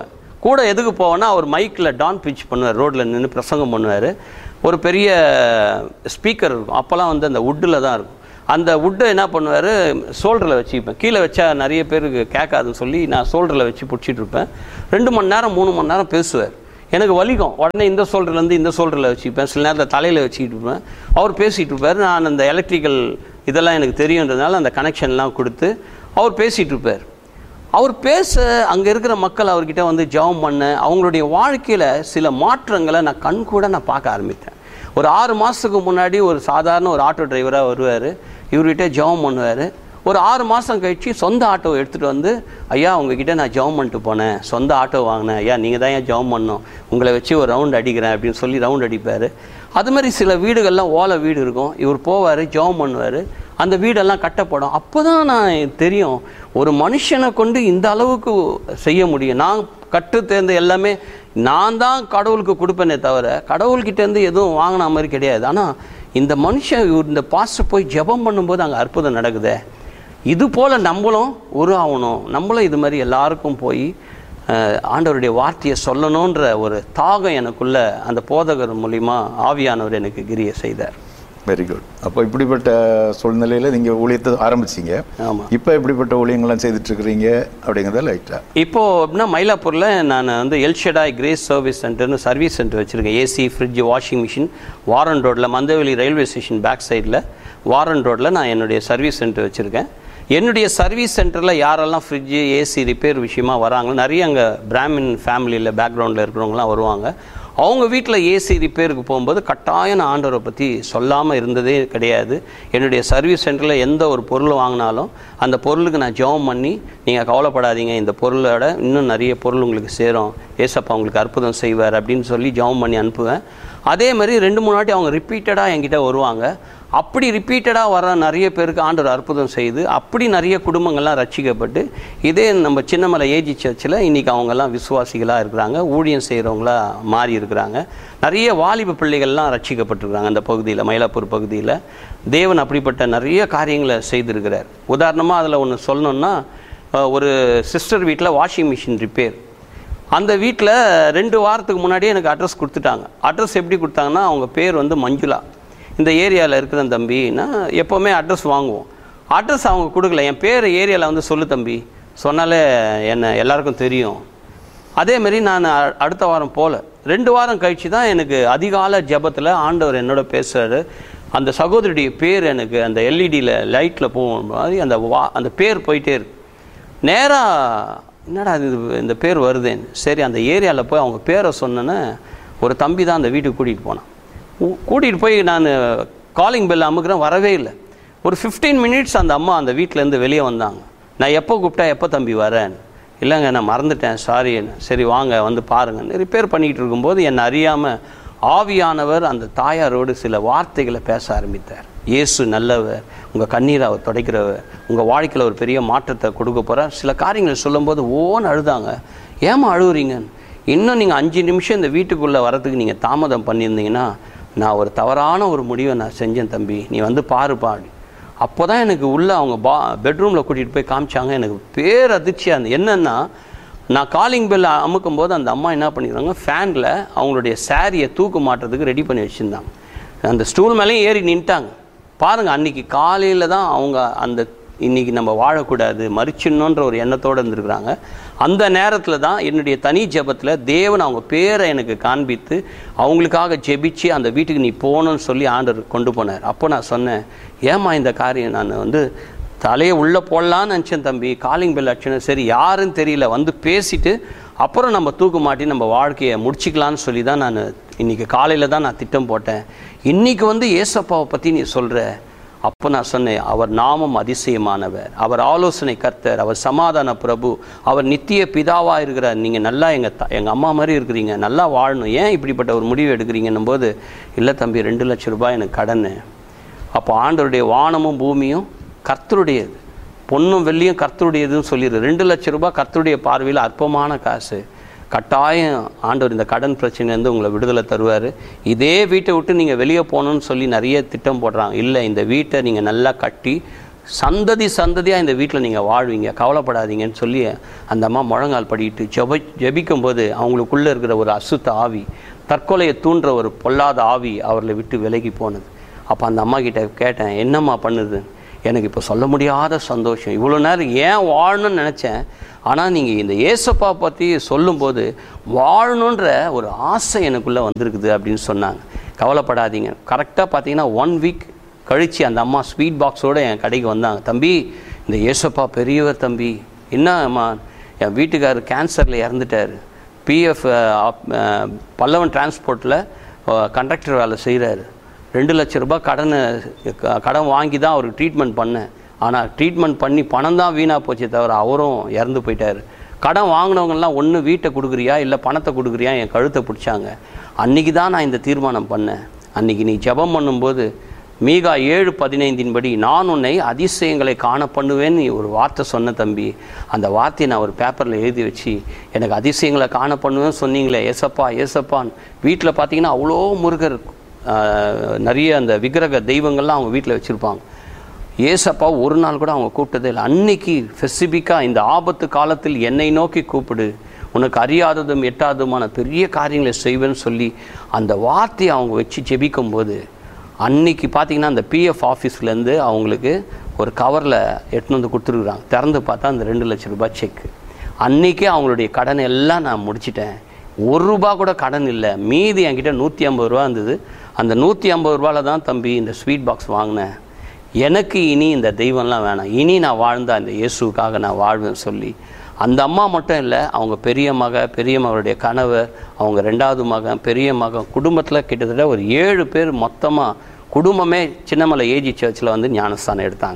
கூட எதுக்கு போவேன்னா, அவர் மைக்கில் டான் பிச் பண்ணுவார், ரோட்டில் நின்று பிரசங்கம் பண்ணுவார். ஒரு பெரிய ஸ்பீக்கர் இருக்கும், அப்போல்லாம் வந்து அந்த வுட்டில் தான் இருக்கும். அந்த வுட்டை என்ன பண்ணுவார், ஷோல்டரில் வச்சுப்பேன். கீழே வச்சா நிறைய பேருக்கு கேட்காதுன்னு சொல்லி நான் ஷோல்டரில் வச்சு பிடிச்சிட்டு இருப்பேன். 2 மணி நேரம் 3 மணி நேரம் பேசுவார். எனக்கு வலிக்கும். உடனே இந்த ஷோல்டர்லேருந்து இந்த ஷோல்டரில் வச்சுப்பேன், சில நேரத்தில் தலையில் வச்சுக்கிட்டு இருப்பேன். அவர் பேசிகிட்டு இருப்பார். நான் அந்த எலக்ட்ரிக்கல் இதெல்லாம் எனக்கு தெரியுன்றதுனால அந்த கனெக்ஷன்லாம் கொடுத்து அவர் பேசிகிட்டு இருப்பார். அவர் பேச அங்கே இருக்கிற மக்கள் அவர்கிட்ட வந்து ஜெபம் பண்ண, அவங்களுடைய வாழ்க்கையில் சில மாற்றங்களை நான் கண்கூட பார்க்க ஆரம்பித்தேன். ஒரு 6 மாதத்துக்கு முன்னாடி ஒரு சாதாரண ஒரு ஆட்டோ டிரைவராக வருவார், இவர்கிட்ட ஜெபம் பண்ணுவார். ஒரு 6 மாதம் கழிச்சு சொந்த ஆட்டோவை எடுத்துகிட்டு வந்து, ஐயா உங்ககிட்ட நான் ஜெபம் பண்ணிட்டு போனேன், சொந்த ஆட்டோ வாங்கினேன், ஐயா நீங்கள் தான் ஏன் ஜெபம் பண்ணோம், உங்களை வச்சு ஒரு ரவுண்ட் அடிக்கிறேன் அப்படின்னு சொல்லி ரவுண்ட் அடிப்பார். அது மாதிரி சில வீடுகள்லாம் ஓலை வீடு இருக்கும், இவர் போவார், ஜெபம் பண்ணுவார், அந்த வீடெல்லாம் கட்டப்படும். அப்போ தான் நான் தெரியும், ஒரு மனுஷனை கொண்டு இந்த அளவுக்கு செய்ய முடியும். நான் கற்று தேர்ந்த எல்லாமே நான் தான் கடவுளுக்கு கொடுப்பேனே தவிர கடவுள்கிட்டேருந்து எதுவும் வாங்கின மாதிரி கிடையாது. ஆனால் இந்த மனுஷன் இந்த பாஸ்டர் போய் ஜெபம் பண்ணும்போது அங்கே அற்புதம் நடக்குதே, இது போல் நம்மளும் உருவாகணும், நம்மளும் இது மாதிரி எல்லாருக்கும் போய் ஆண்டவருடைய வார்த்தையை சொல்லணுன்ற ஒரு தாகம் எனக்குள்ள அந்த போதகர் மூலிமா ஆவியானவர் எனக்கு கிரியை செய்தார். Very good. அப்போ இப்படிப்பட்ட சூழ்நிலையில் நீங்கள் ஊழியத்தை ஆரம்பிச்சிங்க. ஆமாம். இப்போ எப்படிப்பட்ட ஊழியங்கள்லாம் செய்துட்ருக்குறீங்க அப்படிங்கிறத லைட்டாக இப்போது அப்படின்னா மயிலாப்பூரில் நான் வந்து El Shaddai grace service சென்டர்னு service centre வச்சுருக்கேன். AC, fridge, washing machine, Warren ரோட்டில், மந்தவெளி ரயில்வே ஸ்டேஷன் பேக் சைடில் வாரன் ரோட்டில் நான் என்னுடைய சர்வீஸ் சென்டர் வச்சுருக்கேன். என்னுடைய சர்வீஸ் சென்டரில் யாரெல்லாம் ஃப்ரிட்ஜு, ஏசி ரிப்பேர் விஷயமா வராங்களோ, நிறைய அங்கே பிராமின் ஃபேமிலியில் பேக்ரவுண்டில் இருக்கிறவங்களாம் வருவாங்க. அவங்க வீட்டில் ஏசி ரிப்பேருக்கு போகும்போது கட்டாயம் நான் ஆண்டவரை பற்றி சொல்லாமல் இருந்ததே கிடையாது. என்னுடைய சர்வீஸ் சென்டரில் எந்த ஒரு பொருள் வாங்கினாலும் அந்த பொருளுக்கு நான் ஜெபம் பண்ணி, நீங்கள் கவலைப்படாதீங்க, இந்த பொருளோட இன்னும் நிறைய பொருள் உங்களுக்கு சேரும், ஏசப்பா உங்களுக்கு அற்புதம் செய்வார் அப்படின்னு சொல்லி ஜெபம் பண்ணி அனுப்புவேன். அதே மாதிரி 2-3 வாட்டி அவங்க ரிப்பீட்டடாக என்கிட்ட வருவாங்க. அப்படி ரிப்பீட்டடாக வர நிறைய பேருக்கு ஆண்டவர் அற்புதம் செய்து, அப்படி நிறைய குடும்பங்கள்லாம் ரட்சிக்கப்பட்டு, இதே நம்ம சின்னமலை ஏஜி சர்ச்சில் இன்றைக்கி அவங்கெல்லாம் விசுவாசிகளாக இருக்கிறாங்க, ஊழியம் செய்கிறவங்களா மாறி இருக்கிறாங்க. நிறைய வாலிப பிள்ளைகள்லாம் ரட்சிக்கப்பட்டிருக்கிறாங்க அந்த பகுதியில், மயிலாப்பூர் பகுதியில். தேவன் அப்படிப்பட்ட நிறைய காரியங்களை செய்திருக்கிறார். உதாரணமாக அதில் ஒன்று சொல்லணுன்னா, ஒரு சிஸ்டர் வீட்டில் வாஷிங் மிஷின் ரிப்பேர். அந்த வீட்டில் 2 வாரத்துக்கு முன்னாடியே எனக்கு அட்ரஸ் கொடுத்துட்டாங்க. அட்ரஸ் எப்படி கொடுத்தாங்கன்னா, அவங்க பேர் வந்து மஞ்சுளா, இந்த ஏரியாவில் இருக்கிற தம்பின்னா எப்போவுமே அட்ரஸ் வாங்குவோம். அட்ரஸ் அவங்க கொடுக்கல, என் பேர் ஏரியாவில் வந்து சொல்லு தம்பி சொன்னாலே என்ன எல்லாருக்கும் தெரியும். அதேமாரி நான் அடுத்த வாரம் போல் 2 வாரம் கழித்து தான் எனக்கு அதிகால ஜெபத்தில் ஆண்டவர் என்னோட பேசுகிறாரு. அந்த சகோதரியுடைய பேர் எனக்கு அந்த எல்இடியில் லைட்டில் போகும் மாதிரி அந்த பேர் போயிட்டே இருக்கு. நேராக என்னடா இந்த பேர் வருதேன்னு சரி அந்த ஏரியாவில் போய் அவங்க பேரை சொன்னேன்னு ஒரு தம்பி தான் அந்த வீட்டுக்கு கூட்டிகிட்டு போனான். கூட்டிகிட்டு போய் நான் காலிங் பெல் அமுக்கிறேன், வரவே இல்லை. ஒரு 15 மினிட்ஸ் அந்த அம்மா அந்த வீட்டிலேருந்து வெளியே வந்தாங்க. நான் எப்போ கூப்பிட்டா எப்போ தம்பி வரேன், இல்லைங்க நான் மறந்துட்டேன் சாரி, சரி வாங்க வந்து பாருங்கள். ரிப்பேர் பண்ணிக்கிட்டு இருக்கும்போது என்னை அறியாமல் ஆவியானவர் அந்த தாயாரோடு சில வார்த்தைகளை பேச ஆரம்பித்தார். இயேசு நல்லவர், உங்கள் கண்ணீரை அவர் துடைக்கிறவர், உங்கள் வாழ்க்கையில் ஒரு பெரிய மாற்றத்தை கொடுக்க போகிறார். சில காரியங்களை சொல்லும்போது ஓன்னு அழுதாங்க. ஏமா அழுகுறீங்க, இன்னும் நீங்கள் 5 நிமிஷம் இந்த வீட்டுக்குள்ளே வரதுக்கு நீங்கள் தாமதம் பண்ணியிருந்தீங்கன்னா நான் ஒரு தவறான ஒரு முடிவை நான் செஞ்சேன் தம்பி, நீ வந்து பாருப்பா. அப்போ தான் எனக்கு உள்ளே அவங்க பெட்ரூமில் கூட்டிகிட்டு போய் காமிச்சாங்க. எனக்கு பேர் அதிர்ச்சியாக இருந்தது. என்னென்னா, நான் காலிங் பெல் அமுக்கும் போது அந்த அம்மா என்ன பண்ணிடுறாங்க, ஃபேனில் அவங்களுடைய சாரியை தூக்கு மாட்டுறதுக்கு ரெடி பண்ணி வச்சுருந்தாங்க. அந்த ஸ்டூல் மேலேயும் ஏறி நின்ட்டாங்க. பாருங்கள், அன்றைக்கி காலையில் தான் அவங்க அந்த இன்றைக்கி நம்ம வாழக்கூடாது மறிச்சிடணுன்ற ஒரு எண்ணத்தோடு இருந்துருக்குறாங்க. அந்த நேரத்தில் தான் என்னுடைய தனி ஜெபத்தில் தேவன் அவங்க பேரை எனக்கு காண்பித்து அவங்களுக்காக ஜெபிச்சு அந்த வீட்டுக்கு நீ போகணுன்னு சொல்லி ஆண்டவர் கொண்டு போனார். அப்போ நான் சொன்னேன், ஏம்மா இந்த காரியம் நான் வந்து தலையை உள்ளே போடலான்னு நினச்சேன் தம்பி, காலிங் பெல் அடிச்சேன், சரி யாருன்னு தெரியல, வந்து பேசிவிட்டு அப்புறம் நம்ம தூக்கு மாட்டி நம்ம வாழ்க்கையை முடிச்சிக்கலான்னு சொல்லி தான் நான் இன்றைக்கி காலையில் தான் நான் திட்டம் போட்டேன். இன்றைக்கி வந்து ஏசப்பாவை பற்றி நீ சொல்கிற. அப்போ நான் சொன்னேன், அவர் நாமம் அதிசயமானவர், அவர் ஆலோசனை கர்த்தர், அவர் சமாதான பிரபு, அவர் நித்திய பிதாவாக இருக்கிறார். நீங்கள் நல்லா எங்கள் அம்மா மாதிரி இருக்கிறீங்க, நல்லா வாழணும், ஏன் இப்படிப்பட்ட ஒரு முடிவு எடுக்கிறீங்கன்னும் போது, இல்லை தம்பி 2 லட்சம் ரூபாய் எனக்கு கடன். அப்போ ஆண்டவருடைய வானமும் பூமியும் கர்த்தருடையது, பொன்னும் வெள்ளியும் கர்த்தருடையதுன்னு சொல்லிடுது. 2 லட்சம் ரூபாய் கர்த்தருடைய பார்வையில் அற்பமான காசு. கட்டாயம் ஆண்டவர் இந்த கடன் பிரச்சனைலேருந்து உங்களை விடுதலை தருவார். இதே வீட்டை விட்டு நீங்கள் வெளியே போகணுன்னு சொல்லி நிறைய திட்டம் போடுறாங்க. இல்லை, இந்த வீட்டை நீங்கள் நல்லா கட்டி சந்ததி சந்ததியாக இந்த வீட்டில் நீங்கள் வாழ்வீங்க, கவலைப்படாதீங்கன்னு சொல்லி அந்த அம்மா முழங்கால் படிக்கிட்டு ஜெபிக்கும்போது அவங்களுக்குள்ளே இருக்கிற ஒரு அசுத்த ஆவி, தற்கொலையை தூண்டுற ஒரு பொல்லாத ஆவி அவர்களை விட்டு விலகி போனது. அப்போ அந்த அம்மா கிட்ட கேட்டேன், என்னம்மா பண்ணுது? எனக்கு இப்போ சொல்ல முடியாத சந்தோஷம், இவ்வளோ நேரம் ஏன் வாழணும்னு நினச்சேன், ஆனால் நீங்கள் இந்த ஏசப்பா பற்றி சொல்லும்போது வாழணுன்ற ஒரு ஆசை எனக்குள்ளே வந்திருக்குது அப்படின்னு சொன்னாங்க. கவலைப்படாதீங்க. கரெக்டாக பார்த்தீங்கன்னா 1 வீக் கழித்து அந்த அம்மா ஸ்வீட் பாக்ஸோடு என் கடைக்கு வந்தாங்க. தம்பி, இந்த ஏசப்பா பெரியவர் தம்பி, என்னம்மா, என் வீட்டுக்காரர் கேன்சரில் இறந்துட்டார், பிஎஃப் பல்லவன் டிரான்ஸ்போர்ட்டில் கண்டக்டர் வேலை செய்கிறாரு, 2 லட்ச ரூபாய் கடன் வாங்கி தான் அவருக்கு ட்ரீட்மெண்ட் பண்ணேன். ஆனால் ட்ரீட்மெண்ட் பண்ணி பணம் தான் வீணாக போச்சே தவிர அவரும் இறந்து போயிட்டார். கடன் வாங்கினவங்கலாம் ஒன்று வீட்டை கொடுக்குறியா இல்லை பணத்தை கொடுக்குறியா என் கழுத்தை பிடிச்சாங்க. அன்றைக்கி தான் நான் இந்த தீர்மானம் பண்ணேன். அன்றைக்கி நீ ஜெபம் பண்ணும்போது மீகா 7:15 நான் உன்னை அதிசயங்களை காண பண்ணுவேன்னு ஒரு வார்த்தை சொன்ன தம்பி. அந்த வார்த்தையை நான் ஒரு பேப்பரில் எழுதி வச்சு எனக்கு அதிசயங்களை காண பண்ணுவேன்னு சொன்னீங்களே ஏசப்பா ஏசப்பான்னு. வீட்டில் பார்த்தீங்கன்னா அவ்வளோ முருகர் நிறைய அந்த விக்கிரக தெய்வங்கள்லாம் அவங்க வீட்டில் வச்சுருப்பாங்க. ஏசப்பா ஒரு நாள் கூட அவங்க கூப்பிட்டதே இல்லை. அன்னைக்கு ஸ்பெசிஃபிக்காக இந்த ஆபத்து காலத்தில் என்னை நோக்கி கூப்பிடு, உனக்கு அறியாததும் எட்டாததுமான பெரிய காரியங்களை செய்வேன்னு சொல்லி அந்த வார்த்தையை அவங்க வச்சு ஜெபிக்கும்போது அன்னைக்கு பார்த்திங்கன்னா அந்த பிஎஃப் ஆஃபீஸ்லேருந்து அவங்களுக்கு ஒரு கவரில் எடுத்துன்னு வந்து கொடுத்துருக்குறாங்க. திறந்து பார்த்தா அந்த 2 லட்ச ரூபாய் செக்கு. அன்றைக்கே அவங்களுடைய கடனை எல்லாம் நான் முடிச்சிட்டேன். 1 ரூபா கூட கடன் இல்லை. மீதி என்கிட்ட 150 ரூபா இருந்தது. அந்த 150 ரூபாயில் தான் தம்பி இந்த ஸ்வீட் பாக்ஸ் வாங்கினேன். எனக்கு இனி இந்த தெய்வம்லாம் வேணாம், இனி நான் வாழ்ந்தா இந்த இயேசுக்காக நான் வாழ்வேன்னு சொல்லி அந்த அம்மா மட்டும் இல்லை, அவங்க பெரிய மகளுடைய கணவர், அவங்க 2வது மகன், பெரிய மகன், குடும்பத்தில் கிட்டத்தட்ட ஒரு 7 பேர் மொத்தமாக குடும்பமே சின்னமலை ஏஜி சர்ச்சில் வந்து ஞானஸ்தானம் எடுத்தாங்க.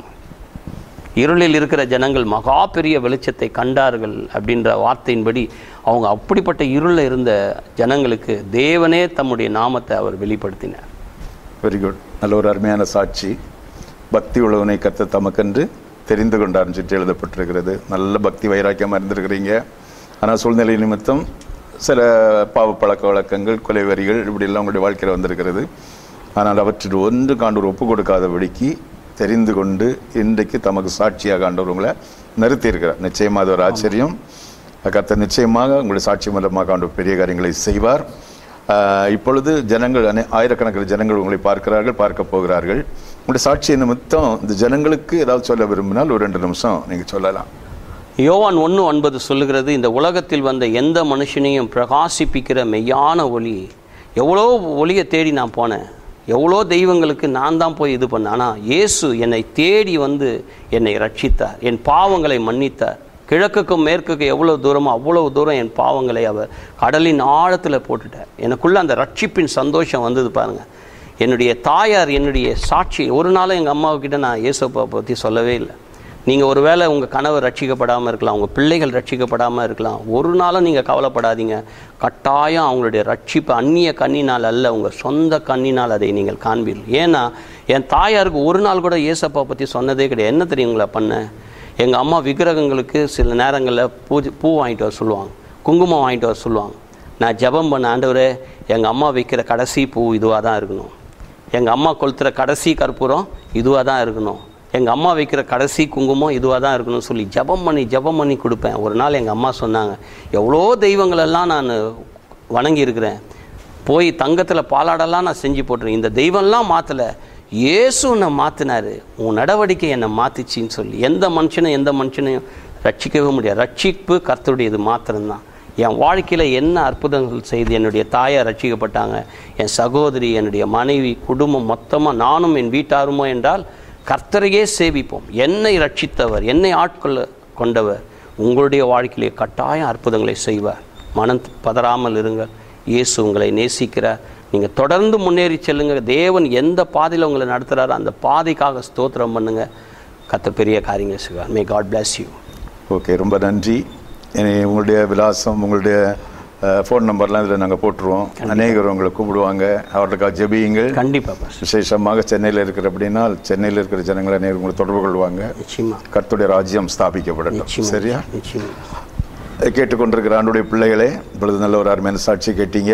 இருளில் இருக்கிற ஜனங்கள் மகா பெரிய வெளிச்சத்தை கண்டார்கள் அப்படின்ற வார்த்தையின்படி அவங்க அப்படிப்பட்ட இருளில் இருந்த ஜனங்களுக்கு தேவனே தம்முடைய நாமத்தை அவர் வெளிப்படுத்தினார். Very good. நல்ல ஒரு அருமையான சாட்சி. பக்தி உள்ளவனை கர்த்தர் தமக்கென்று தெரிந்து கொண்டார்னு சுற்றி எழுதப்பட்டிருக்கிறது. நல்ல பக்தி வைராக்கியமாக இருந்திருக்கிறீங்க. ஆனால் சூழ்நிலை நிமித்தம் சில பாவ பழக்க வழக்கங்கள், கொலை வரிகள் இப்படியெல்லாம் உங்களுடைய வாழ்க்கையில் வந்திருக்கிறது. ஆனால் அவற்றில் ஒன்று காண்டவர் ஒப்பு கொடுக்காதபடிக்கு தெரிந்து கொண்டு இன்றைக்கு தமக்கு சாட்சியாக ஆண்டவர் உங்களை நிறுத்தி இருக்கிறார். நிச்சயமாக அது ஒரு ஆச்சரியம். கர்த்தர் நிச்சயமாக உங்களுடைய சாட்சி மூலமாக ஆண்டவர் பெரிய காரியங்களை செய்வார். இப்பொழுது ஜனங்கள் ஆயிரக்கணக்கில் ஜனங்கள் உங்களை பார்க்கிறார்கள், பார்க்க போகிறார்கள். உங்களுடைய சாட்சியை நிமித்தம் இந்த ஜனங்களுக்கு ஏதாவது சொல்ல விரும்பினால் ஒரு 2 நிமிஷம் நீங்கள் சொல்லலாம். யோவான் 1:9 சொல்லுகிறது, இந்த உலகத்தில் வந்த எந்த மனுஷனையும் பிரகாசிப்பிக்கிற மெய்யான ஒளி. எவ்வளோ ஒளியை தேடி நான் போனேன், எவ்வளோ தெய்வங்களுக்கு நான் தான் போய் இது பண்ணேன். ஆனால் இயேசு என்னை தேடி வந்து என்னை ரட்சித்தார், என் பாவங்களை மன்னித்தார். கிழக்குக்கும் மேற்குக்கும் எவ்வளோ தூரமோ அவ்வளோ தூரம் என் பாவங்களை அவர் கடலின் ஆழத்தில் போட்டுட்டார். எனக்குள்ளே அந்த ரட்சிப்பின் சந்தோஷம் வந்தது பாருங்கள். என்னுடைய தாயார் என்னுடைய சாட்சி. ஒரு நாளும் எங்கள் அம்மாவுக்கிட்ட நான் இயேசுப்பை பற்றி சொல்லவே இல்லை. நீங்கள் ஒரு வேளை உங்கள் கணவர் ரட்சிக்கப்படாமல் இருக்கலாம், உங்கள் பிள்ளைகள் ரட்சிக்கப்படாமல் இருக்கலாம், ஒரு நாளும் நீங்கள் கவலைப்படாதீங்க. கட்டாயம் அவங்களுடைய ரட்சிப்பு அந்நிய கண்ணினால் அல்ல, உங்கள் சொந்த கண்ணினால் அதை நீங்கள் காண்பீர்கள். ஏன்னா என் தாயாருக்கு ஒரு நாள் கூட இயேசப்பா பற்றி சொன்னதே கிடையாது. என்ன தெரியுங்களா பண்ண, எங்கள் அம்மா விக்கிரகங்களுக்கு சில நேரங்களில் பூ வாங்கிட்டு வர சொல்லுவாங்க, குங்குமம் வாங்கிட்டு வர சொல்லுவாங்க. நான் ஜெபம் பண்ண, ஆண்டவரே எங்கள் அம்மா வைக்கிற கடைசி பூ இதுவாக தான் இருக்கணும், எங்கள் அம்மா கொளுத்துற கடைசி கற்பூரம் இதுவாக தான் இருக்கணும், எங்கள் அம்மா வைக்கிற கடைசி குங்குமம் இதுவாக தான் இருக்கணும்னு சொல்லி ஜெபம் பண்ணி கொடுப்பேன். ஒரு நாள் எங்கள் அம்மா சொன்னாங்க, எவ்வளோ தெய்வங்களெல்லாம் நான் வணங்கி இருக்கிறேன், போய் தங்கத்தில் பாலாடெல்லாம் நான் செஞ்சு போட்டுருக்கேன், இந்த தெய்வம்லாம் மாற்றலை, இயேசு என்னை மாற்றினார், உன் நடவடிக்கை என்னை மாற்றிச்சின்னு சொல்லி எந்த மனுஷனையும் ரட்சிக்கவே முடியாது. ரட்சிப்பு கர்த்தருடையது மாத்திரம்தான். என் வாழ்க்கையில் என்ன அற்புதங்கள் செய்து என்னுடைய தாயார் ரட்சிக்கப்பட்டாங்க, என் சகோதரி, என்னுடைய மனைவி, குடும்பம் மொத்தமாக நானும் என் வீட்டாருமோ என்றால் கர்த்தரையே சேவிப்போம். என்னை ரட்சித்தவர், என்னை ஆட்கொள்ள கொண்டவர் உங்களுடைய வாழ்க்கையிலே கட்டாயம் அற்புதங்களை செய்வார். மனம் பதறாமல் இருங்கள். இயேசு உங்களை நேசிக்கிறார். நீங்கள் தொடர்ந்து முன்னேறி செல்லுங்க. தேவன் எந்த பாதையில் உங்களை நடத்துகிறாரோ அந்த பாதைக்காக ஸ்தோத்திரம் பண்ணுங்க. கர்த்தர் பெரிய காரியங்களை செய்வார். May God bless you. Okay, ரொம்ப நன்றி. உங்களுடைய விலாசம், உங்களுடைய ஃபோன் நம்பர்லாம் இதில் நாங்கள் போட்டுருவோம். அநேகர் உங்களை கூப்பிடுவாங்க, அவர்களுக்காக ஜெபியுங்கள். கண்டிப்பாக. விசேஷமாக சென்னையில் இருக்கிற அப்படின்னா சென்னையில் இருக்கிற ஜனங்களை அநேகர் உங்களை தொடர்பு கொள்வாங்க. நிச்சயமாக கர்த்தருடைய ராஜ்யம் ஸ்தாபிக்கப்படட்டும். சரியா? நிச்சயமாக. கேட்டுக்கொண்டிருக்கிற ஆண்டுடைய பிள்ளைகளே, இப்பொழுது நல்ல ஒரு அருமையான சாட்சி கேட்டீங்க.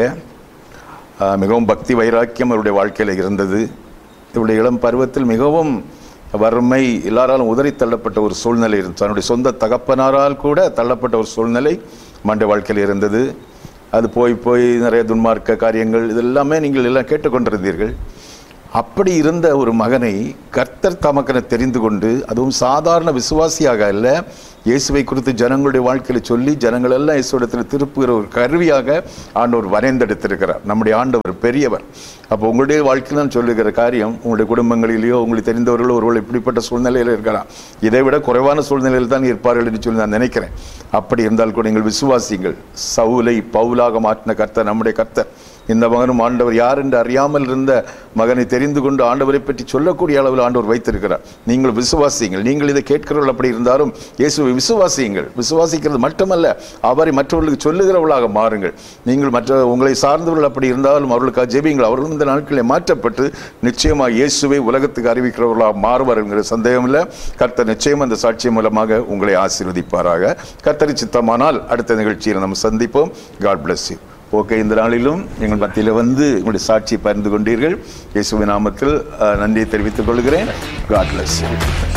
மிகவும் பக்தி வைராக்கியம் அவருடைய வாழ்க்கையில் இருந்தது. இவருடைய இளம் பருவத்தில் மிகவும் வறுமை, எல்லாராலும் உதறி தள்ளப்பட்ட ஒரு சூழ்நிலை இருந்தது. தன்னுடைய சொந்த தகப்பனாரால் கூட தள்ளப்பட்ட ஒரு சூழ்நிலை மண்ட வாழ்க்கையில் இருந்தது. அது போய் போய் நிறைய துன்மார்க்க காரியங்கள் இதெல்லாமே நீங்கள் எல்லாம் கேட்டுக்கொண்டிருந்தீர்கள். அப்படி இருந்த ஒரு மகனை கர்த்தர் தமக்கென தெரிந்து கொண்டு, அதுவும் சாதாரண விசுவாசியாக அல்ல, இயேசுவை குறித்து ஜனங்களுடைய வாழ்க்கையில் சொல்லி ஜனங்கள் எல்லாம் இயேசுவிடத்தில் திருப்புகிற ஒரு கருவியாக ஆண்டவர் வரைந்தெடுத்திருக்கிறார். நம்முடைய ஆண்டவர் பெரியவர். அப்போ உங்களுடைய வாழ்க்கையில் நான் சொல்லுகிற காரியம், உங்களுடைய குடும்பங்களிலேயோ உங்களுக்கு தெரிந்தவர்களோ ஒருவர் இப்படிப்பட்ட சூழ்நிலையில் இருக்கலாம். இதை விட குறைவான சூழ்நிலையில் தான் இருப்பார்கள் என்று சொல்லி நான் நினைக்கிறேன். அப்படி இருந்தால் கூட நீங்கள் விசுவாசிங்கள். சவுலை பவுலாக மாற்றின கர்த்தர் நம்முடைய கர்த்தர். இந்த மகனும் ஆண்டவர் யார் என்று அறியாமல் இருந்த மகனை தெரிந்து கொண்டு ஆண்டவரை பற்றி சொல்லக்கூடிய அளவில் ஆண்டவர் வைத்திருக்கிறார். நீங்கள் விசுவாசியுங்கள். நீங்கள் இதை கேட்கிறவர்கள் அப்படி இருந்தாலும் இயேசுவை விசுவாசியுங்கள். விசுவாசிக்கிறது மட்டுமல்ல, அவரை மற்றவர்களுக்கு சொல்லுகிறவர்களாக மாறுங்கள். நீங்கள் மற்ற உங்களை சார்ந்தவர்கள் அப்படி இருந்தாலும் அவர்களுக்காக ஜெபியுங்கள். அவர்களும் இந்த நாட்களில் மாற்றப்பட்டு நிச்சயமாக இயேசுவை உலகத்துக்கு அறிவிக்கிறவர்களாக மாறுவார் என்கிற சந்தேகம் இல்லை. கர்த்தர் நிச்சயம் அந்த சாட்சி மூலமாக உங்களை ஆசீர்வதிப்பாராக. கர்த்தர் சித்தமானால் அடுத்த நிகழ்ச்சியில் நம்ம சந்திப்போம். God bless you. ஓகே, இந்த நாளிலும் எங்கள் மத்தியில் வந்து உங்களுடைய சாட்சியை பகிர்ந்து கொண்டீர்கள். இயேசுவின் நாமத்தில் நன்றியை தெரிவித்துக் கொள்கிறேன். God bless you.